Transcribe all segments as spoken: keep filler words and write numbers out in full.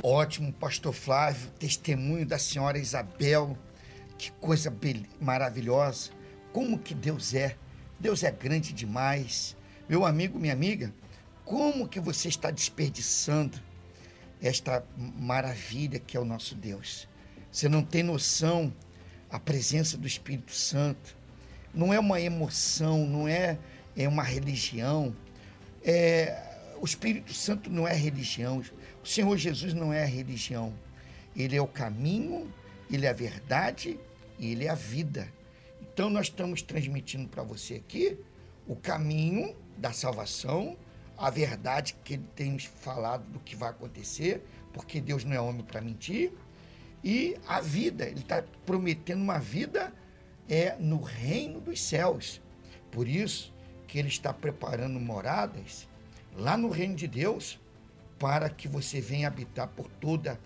Ótimo, pastor Flávio, testemunho da senhora Isabel, que coisa be- maravilhosa, como que Deus é, Deus é grande demais. Meu amigo, minha amiga, como que você está desperdiçando esta maravilha que é o nosso Deus? Você não tem noção, a presença do Espírito Santo não é uma emoção, não é, é uma religião, é, o Espírito Santo não é religião, o Senhor Jesus não é religião, Ele é o caminho, Ele é a verdade e Ele é a vida. Então nós estamos transmitindo para você aqui o caminho da salvação, a verdade que Ele tem nos falado do que vai acontecer, porque Deus não é homem para mentir, e a vida, Ele está prometendo uma vida é, no reino dos céus. Por isso que Ele está preparando moradas lá no reino de Deus, para que você venha habitar por toda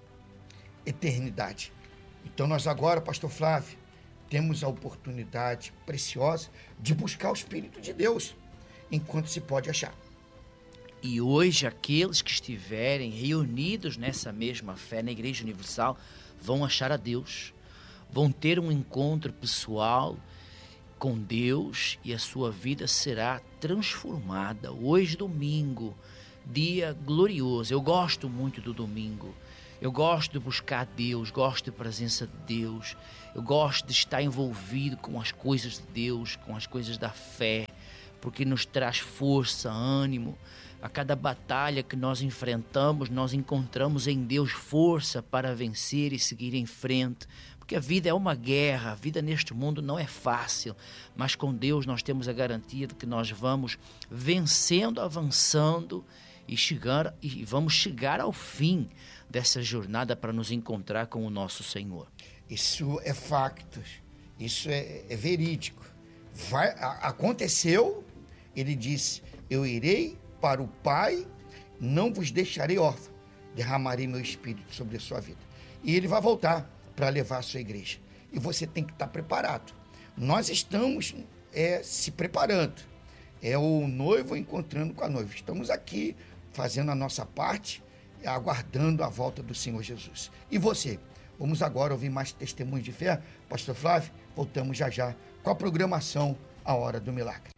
eternidade. Então nós agora, pastor Flávio, temos a oportunidade preciosa de buscar o Espírito de Deus, enquanto se pode achar. E hoje aqueles que estiverem reunidos nessa mesma fé na Igreja Universal vão achar a Deus, vão ter um encontro pessoal com Deus e a sua vida será transformada. Hoje, domingo, dia glorioso. Eu gosto muito do domingo. Eu gosto de buscar Deus, gosto da presença de Deus. Eu gosto de estar envolvido com as coisas de Deus, com as coisas da fé, porque nos traz força, ânimo. A cada batalha que nós enfrentamos, nós encontramos em Deus força para vencer e seguir em frente. Porque a vida é uma guerra, a vida neste mundo não é fácil, mas com Deus nós temos a garantia de que nós vamos vencendo, avançando e, chegar, e vamos chegar ao fim dessa jornada para nos encontrar com o nosso Senhor. Isso é facto, isso é, é verídico. Vai, a, aconteceu, ele disse, eu irei para o Pai, não vos deixarei órfão, derramarei meu Espírito sobre a sua vida. E ele vai voltar para levar a sua igreja. E você tem que estar preparado. Nós estamos é, se preparando. É o noivo encontrando com a noiva. Estamos aqui fazendo a nossa parte, aguardando a volta do Senhor Jesus. E você? Vamos agora ouvir mais testemunhos de fé. Pastor Flávio, voltamos já já com a programação A Hora do Milagre.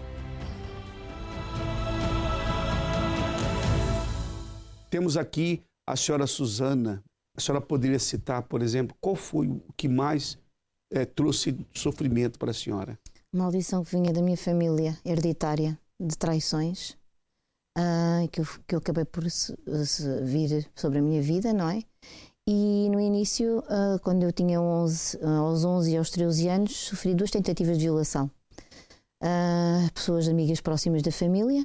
Temos aqui a senhora Suzana. A senhora poderia citar, por exemplo, qual foi o que mais é, trouxe sofrimento para a senhora? Maldição que vinha da minha família hereditária, de traições, uh, que, eu, que eu acabei por se, se vir sobre a minha vida, não é? E no início, uh, quando eu tinha onze, uh, aos onze e aos treze anos, sofri duas tentativas de violação. Uh, pessoas amigas próximas da família.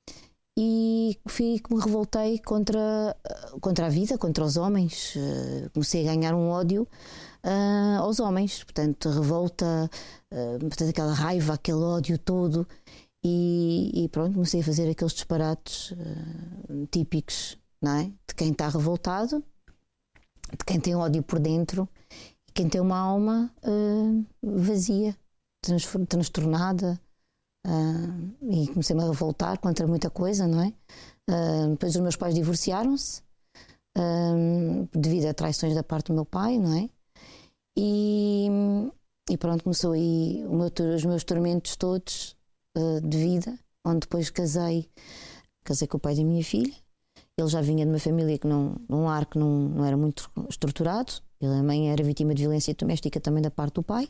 E fui que me revoltei contra, contra a vida, contra os homens. Uh, comecei a ganhar um ódio uh, aos homens. Portanto, revolta, uh, portanto, aquela raiva, aquele ódio todo. E, e pronto, comecei a fazer aqueles disparates uh, típicos, não é? De quem está revoltado, de quem tem ódio por dentro, e quem tem uma alma uh, vazia, transtornada. Uh, e comecei-me a revoltar contra muita coisa, não é? Uh, depois os meus pais divorciaram-se uh, devido a traições da parte do meu pai, não é? E, e pronto, começou aí o meu, os meus tormentos todos uh, de vida, onde depois casei, casei com o pai da minha filha. Ele já vinha de uma família que não, num lar que não, não era muito estruturado. Ele, a mãe era vítima de violência doméstica também da parte do pai.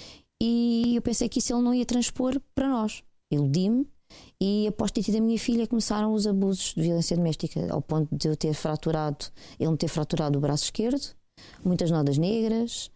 E eu pensei que isso ele não ia transpor para nós. Iludi-me e após ter tido a minha filha começaram os abusos de violência doméstica, ao ponto de eu ter fraturado, ele me ter fraturado o braço esquerdo, muitas nodas negras,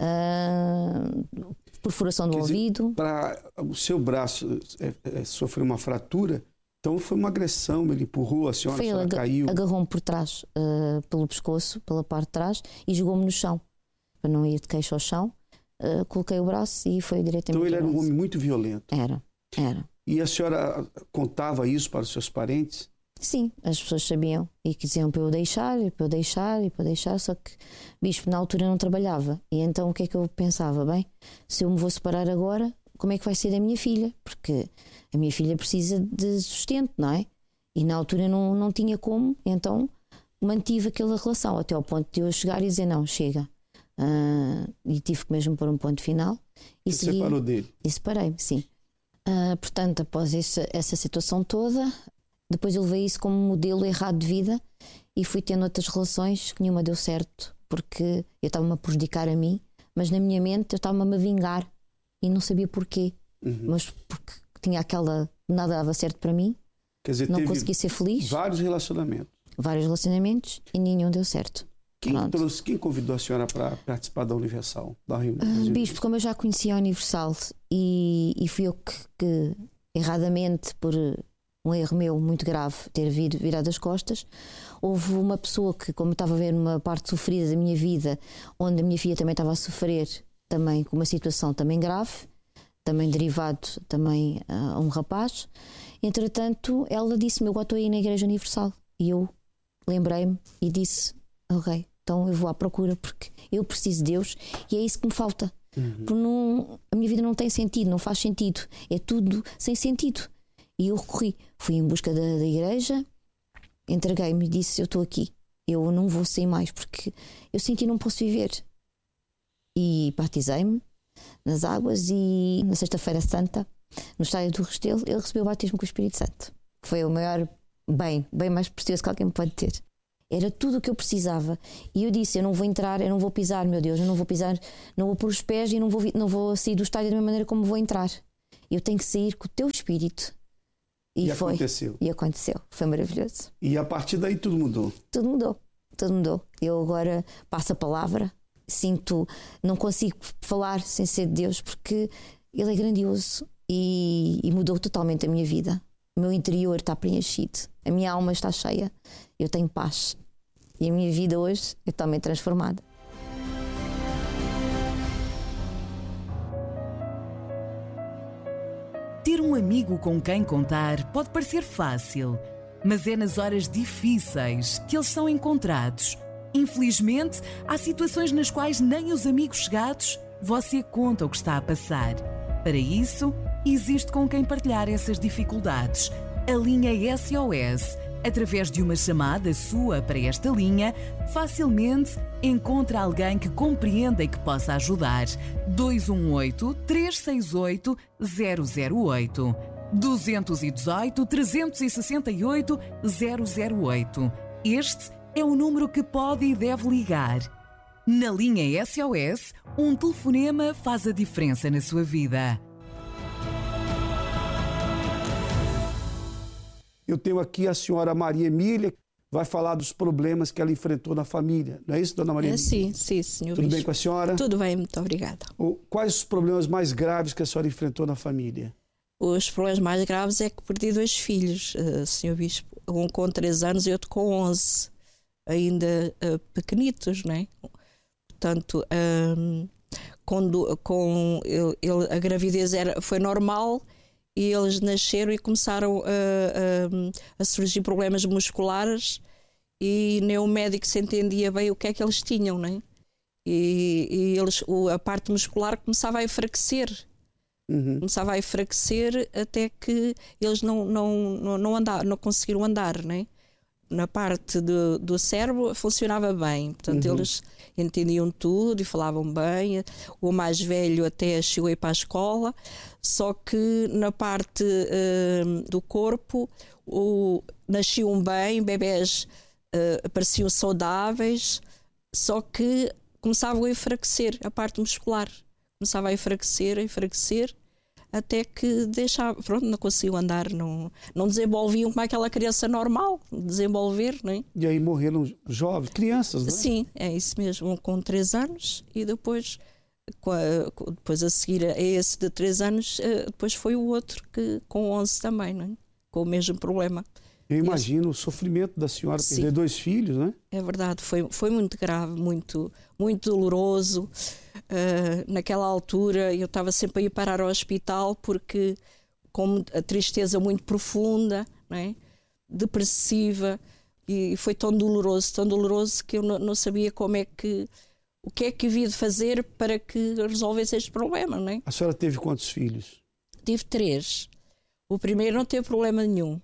uh, perfuração do Quer ouvido. Dizer, para o seu braço é, é, sofrer uma fratura, então foi uma agressão, ele empurrou a senhora, Foi, a senhora ele caiu. Agarrou-me por trás, uh, pelo pescoço, pela parte de trás e jogou-me no chão, para não ir de queixo ao chão. Uh, coloquei o braço e foi diretamente. Então ele era um braço. homem muito violento. Era, era. E a senhora contava isso para os seus parentes? Sim, as pessoas sabiam e que diziam para eu deixar, e para eu deixar, e para eu deixar, só que bispo na altura não trabalhava. E então o que é que eu pensava? Bem, se eu me vou separar agora, como é que vai ser a minha filha? Porque a minha filha precisa de sustento, não é? E na altura não, não tinha como, então mantive aquela relação até ao ponto de eu chegar e dizer não, chega. Uh, e tive que mesmo pôr um ponto final. E Você segui, separou dele? E separei-me, sim. Uh, portanto, após essa, essa situação toda, depois eu levei isso como modelo errado de vida e fui tendo outras relações que nenhuma deu certo, porque eu estava-me a prejudicar a mim, mas na minha mente eu estava-me a vingar e não sabia porquê. Uhum. Mas porque tinha aquela... nada dava certo para mim. Quer dizer, não consegui ser feliz. Vários relacionamentos. Vários relacionamentos e nenhum deu certo. Quem, trouxe, quem convidou a senhora para participar da Universal? Da reunião? Uh, Bispo, como eu já conhecia a Universal e, e fui eu que, que, erradamente, por um erro meu muito grave, ter vir, virado as costas, houve uma pessoa que, como eu estava a ver uma parte sofrida da minha vida, onde a minha filha também estava a sofrer, também com uma situação também grave, também derivado também a um rapaz, entretanto, ela disse-me, eu agora estou aí na Igreja Universal. E eu lembrei-me e disse, ok, então eu vou à procura porque eu preciso de Deus e é isso que me falta. Uhum. Porque não, a minha vida não tem sentido, não faz sentido, é tudo sem sentido. E eu recorri, fui em busca da, da igreja, entreguei-me e disse, eu estou aqui, eu não vou sair mais porque eu senti que não posso viver. E batizei-me nas águas e na sexta-feira santa, no estádio do Restelo, ele recebeu o batismo com o Espírito Santo, que foi o maior bem, bem mais precioso que alguém pode ter. Era tudo o que eu precisava. E eu disse, eu não vou entrar, eu não vou pisar, meu Deus, eu não vou pisar, não vou pôr os pés e não vou, não vou sair do estádio da mesma maneira como vou entrar. Eu tenho que sair com o teu Espírito. E, e foi. aconteceu. E aconteceu. Foi maravilhoso. E a partir daí tudo mudou? Tudo mudou. Tudo mudou. Eu agora passo a palavra, sinto, não consigo falar sem ser de Deus porque Ele é grandioso e, e mudou totalmente a minha vida. O meu interior está preenchido, a minha alma está cheia, eu tenho paz e a minha vida hoje é totalmente transformada. Ter um amigo com quem contar pode parecer fácil, mas é nas horas difíceis que eles são encontrados. Infelizmente, há situações nas quais nem os amigos chegados você conta o que está a passar. Para isso, existe com quem partilhar essas dificuldades. A linha S O S, através de uma chamada sua para esta linha, facilmente encontra alguém que compreenda e que possa ajudar. dois um oito, três seis oito, zero zero oito. dois um oito, três seis oito, zero zero oito. Este é o número que pode e deve ligar. Na linha S O S, um telefonema faz a diferença na sua vida. Eu tenho aqui a senhora Maria Emília, que vai falar dos problemas que ela enfrentou na família. Não é isso, dona Maria É, Emília? sim, sim, senhor Tudo Bispo. bem com a senhora? Tudo bem, muito obrigada. Quais os problemas mais graves que a senhora enfrentou na família? Os problemas mais graves é que perdi dois filhos, uh, senhor Bispo. Um com três anos e outro com onze. Ainda uh, pequenitos, não é? Portanto, um, quando, com ele, ele, a gravidez era, foi normal e eles nasceram e começaram a, a, a surgir problemas musculares e nem o médico se entendia bem o que é que eles tinham, não é? E, e eles, a parte muscular começava a enfraquecer. Uhum. Começava a enfraquecer até que eles não, não, não, não, andar, não conseguiram andar, não é? Na parte do, do cérebro funcionava bem, portanto uhum. eles entendiam tudo e falavam bem. O mais velho até chegou a ir para a escola, só que na parte uh, do corpo o, nasciam bem, bebés uh, pareciam saudáveis, só que começavam a enfraquecer a parte muscular, começava a enfraquecer, a enfraquecer, até que deixava, pronto, não conseguiam andar, não, não desenvolviam como aquela criança normal, desenvolver, não é? E aí morreram jovens, crianças, não é? Sim, é isso mesmo, um com três anos e depois, depois a seguir a esse de três anos, depois foi o outro que, com onze também, não é? Com o mesmo problema. Eu imagino o sofrimento da senhora perder dois filhos, não é? É verdade, foi, foi muito grave, muito, muito doloroso. Uh, naquela altura eu estava sempre a ir parar ao hospital porque com a tristeza muito profunda, não é? Depressiva, e foi tão doloroso, tão doloroso que eu não, não sabia como é que, o que é que havia de fazer para que resolvesse este problema, não é? A senhora teve quantos filhos? Tive três. O primeiro não teve problema nenhum.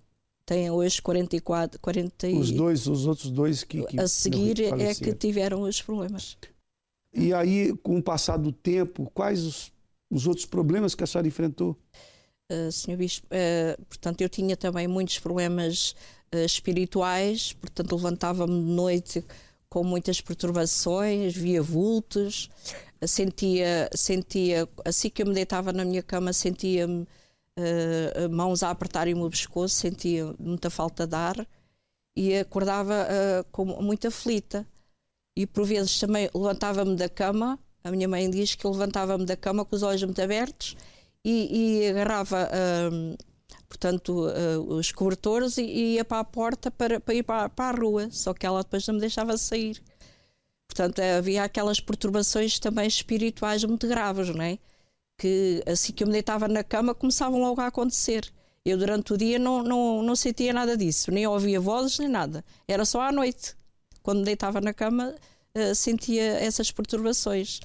têm hoje quarenta e quatro, quarenta e... Os dois, os outros dois que, que a seguir é que faleceram. tiveram os problemas. E aí, com o passar do tempo, quais os, os outros problemas que a senhora enfrentou? Uh, senhor Bispo, uh, portanto, eu tinha também muitos problemas uh, espirituais, portanto, levantava-me de noite com muitas perturbações, via vultos, uh, sentia, sentia, assim que eu me deitava na minha cama, sentia-me uh, mãos a apertarem-me o pescoço, sentia muita falta de ar e acordava uh, com, muito aflita. E por vezes também levantava-me da cama, a minha mãe diz que eu levantava-me da cama com os olhos muito abertos e, e agarrava, uh, portanto, uh, os cobertores e, e ia para a porta para, para ir para, para a rua, só que ela depois não me deixava sair. Portanto, havia aquelas perturbações também espirituais muito graves, não é? Que assim que eu me deitava na cama começavam logo a acontecer. Eu durante o dia não, não, não sentia nada disso, nem ouvia vozes nem nada, era só à noite. Quando me deitava na cama, uh, sentia essas perturbações.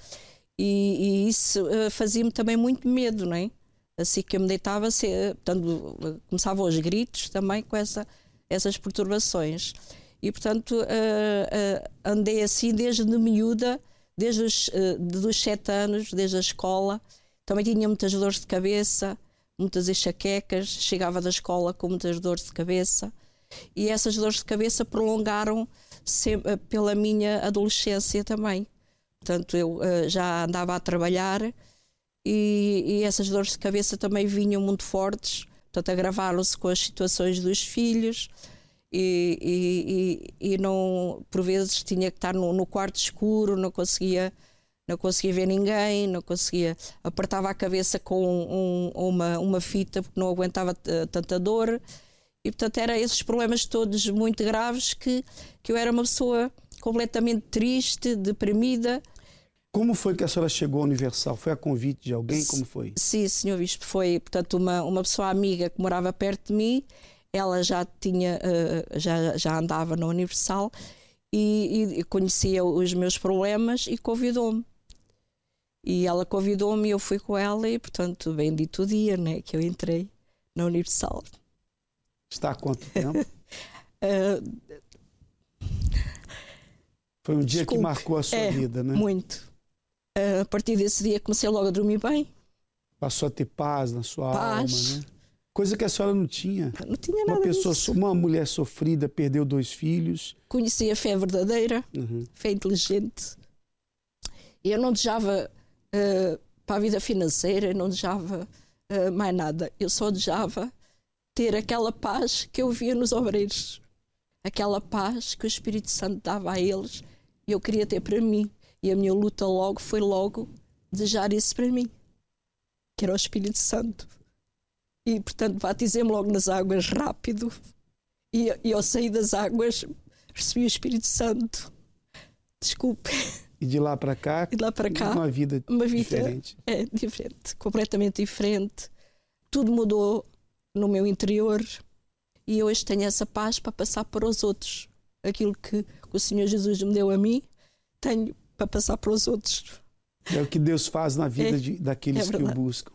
E, e isso uh, fazia-me também muito medo, não é? Assim que eu me deitava, se, uh, portanto, uh, começavam os gritos também com essa, essas perturbações. E, portanto, uh, uh, andei assim desde miúda, desde os uh, dos sete anos, desde a escola. Também tinha muitas dores de cabeça, muitas enxaquecas, chegava da escola com muitas dores de cabeça. E essas dores de cabeça prolongaram sempre, pela minha adolescência também. Portanto, eu uh, já andava a trabalhar e, e essas dores de cabeça também vinham muito fortes, portanto, agravaram-se com as situações dos filhos e, e, e, e não, por vezes tinha que estar no, no quarto escuro, não conseguia, não conseguia ver ninguém, não conseguia, apertava a cabeça com um, uma, uma fita porque não aguentava uh, tanta dor. E, portanto, eram esses problemas todos muito graves que, que eu era uma pessoa completamente triste, deprimida. Como foi que a senhora chegou ao Universal? Foi a convite de alguém? Como foi? Sim, senhor Bispo, foi, portanto, uma, uma pessoa amiga que morava perto de mim. Ela já tinha, uh, já, já andava na Universal e, e conhecia os meus problemas e convidou-me. E ela convidou-me e eu fui com ela e, portanto, bendito o dia, né, que eu entrei na Universal. Está há quanto tempo? uh, Foi um dia desculpe, que marcou a sua é, vida, né? Muito. Uh, a partir desse dia comecei logo a dormir bem. Passou a ter paz na sua paz. alma, né? Coisa que a senhora não tinha. Não tinha nada uma pessoa, disso. Uma mulher sofrida, perdeu dois filhos. Conheci a fé verdadeira, Uhum. fé inteligente. Eu não desejava uh, para a vida financeira, não desejava uh, mais nada. Eu só desejava ter aquela paz que eu via nos obreiros. Aquela paz que o Espírito Santo dava a eles e eu queria ter para mim. E a minha luta logo foi logo desejar isso para mim, que era o Espírito Santo. E, portanto, batizei-me logo nas águas rápido. E, e ao sair das águas recebi o Espírito Santo. Desculpe. E de lá para cá, E de lá para cá, uma vida uma vida diferente. É, diferente, completamente diferente. Tudo mudou no meu interior e hoje tenho essa paz para passar para os outros. Aquilo que, que o Senhor Jesus me deu a mim, tenho para passar para os outros. É o que Deus faz na vida É, de, daqueles é que o verdade. buscam.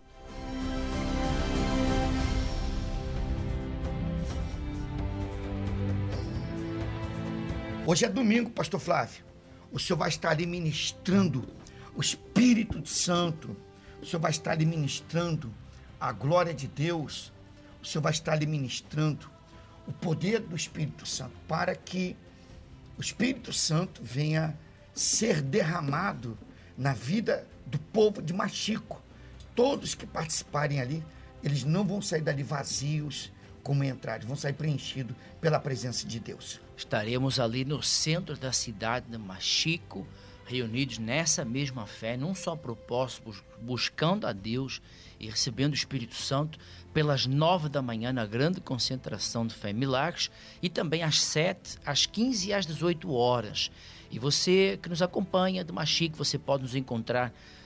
Hoje é domingo, pastor Flávio. O senhor vai estar ali ministrando o Espírito Santo. O senhor vai estar ali ministrando a glória de Deus. O senhor vai estar ali ministrando o poder do Espírito Santo para que o Espírito Santo venha ser derramado na vida do povo de Machico. Todos que participarem ali, eles não vão sair dali vazios como entraram, vão sair preenchidos pela presença de Deus. Estaremos ali no centro da cidade de Machico, reunidos nessa mesma fé, num só propósito, buscando a Deus e recebendo o Espírito Santo pelas nove da manhã na grande concentração de Fé e Milagres e também às sete, às quinze e às dezoito horas. E você que nos acompanha de Machico, você pode nos encontrar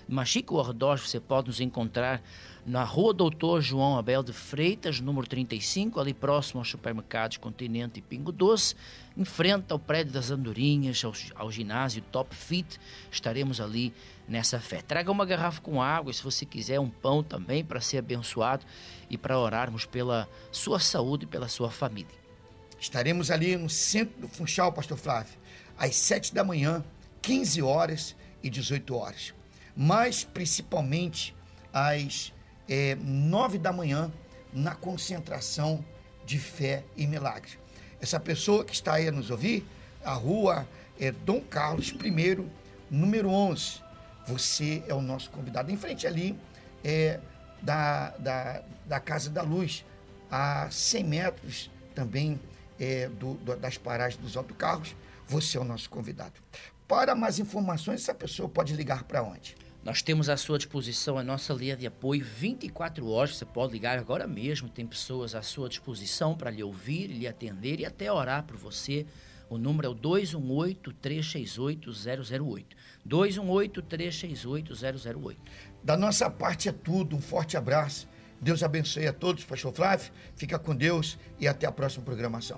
Machico Ordós, você pode nos encontrar na Rua Doutor João Abel de Freitas, número trinta e cinco, ali próximo aos supermercados Continente e Pingo Doce, em frente ao prédio das Andorinhas, ao, ao ginásio Top Fit. Estaremos ali nessa fé. Traga uma garrafa com água e, se você quiser, um pão também para ser abençoado e para orarmos pela sua saúde e pela sua família. Estaremos ali no centro do Funchal, pastor Flávio, às sete da manhã, quinze horas e dezoito horas. Mas, principalmente, às é, nove da manhã, na concentração de fé e milagre. Essa pessoa que está aí a nos ouvir, a rua é Dom Carlos I, número onze. Você é o nosso convidado. Em frente ali é, da, da, da Casa da Luz, a cem metros também é, do, do, das paragens dos autocarros. Você é o nosso convidado. Para mais informações, essa pessoa pode ligar para onde? Nós temos à sua disposição a nossa linha de apoio vinte e quatro horas. Você pode ligar agora mesmo. Tem pessoas à sua disposição para lhe ouvir, lhe atender e até orar por você. O número é o dois um oito, três seis oito, zero zero oito. dois um oito, três seis oito, zero zero oito. Da nossa parte é tudo. Um forte abraço. Deus abençoe a todos, pastor Flávio. Fica com Deus e até a próxima programação.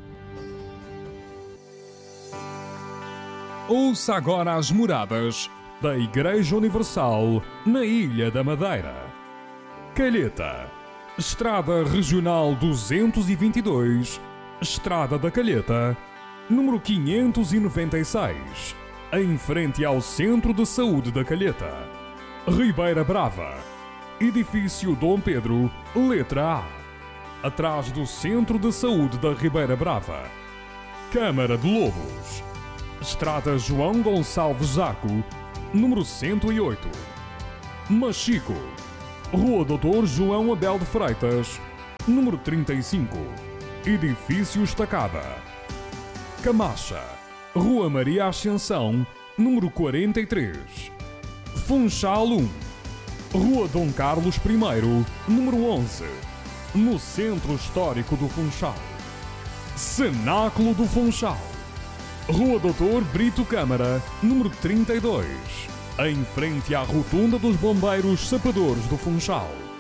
Ouça agora as moradas da Igreja Universal na Ilha da Madeira. Calheta, Estrada Regional duzentos e vinte e dois, Estrada da Calheta, número quinhentos e noventa e seis, em frente ao Centro de Saúde da Calheta. Ribeira Brava, Edifício Dom Pedro, letra A, atrás do Centro de Saúde da Ribeira Brava. Câmara de Lobos, Estrada João Gonçalves Zaco, número cento e oito. Machico, Rua Doutor João Abel de Freitas, número trinta e cinco, Edifício Estacada. Camacha, Rua Maria Ascensão, número quarenta e três. Funchal um, Rua Dom Carlos I, número onze, no Centro Histórico do Funchal. Cenáculo do Funchal, Rua Doutor Brito Câmara, número trinta e dois, em frente à Rotunda dos Bombeiros Sapadores do Funchal.